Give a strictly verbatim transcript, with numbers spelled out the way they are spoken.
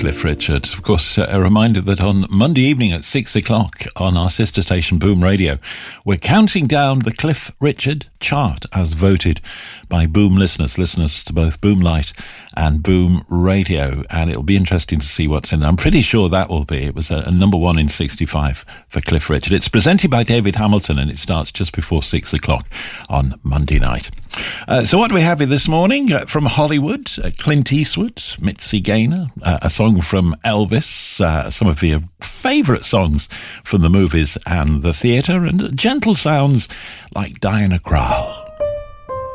Cliff Richard. Of course, a reminder that on Monday evening at six o'clock on our sister station Boom Radio, we're counting down the Cliff Richard chart as voted by Boom listeners, listeners to both Boom Light and Boom Radio, and it'll be interesting to see what's in there. I'm pretty sure that will be. It was a, a number one in sixty-five for Cliff Richard. It's presented by David Hamilton, and it starts just before six o'clock on Monday night. Uh, so what do we have here this morning? Uh, from Hollywood, uh, Clint Eastwood, Mitzi Gaynor, uh, a song from Elvis, uh, some of your favourite songs from the movies and the theatre, and gentle sounds like Diana Krall.